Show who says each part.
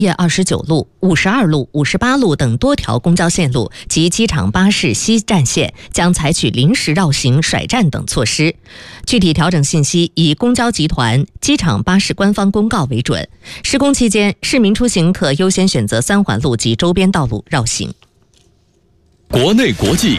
Speaker 1: 业29路、52路、58路等多条公交线路及机场巴士西站线将采取临时绕行、甩站等措施。具体调整信息以公交集团、机场巴士官方公告为准。施工期间，市民出行可优先选择3环路及周边道路绕行。
Speaker 2: 国内国际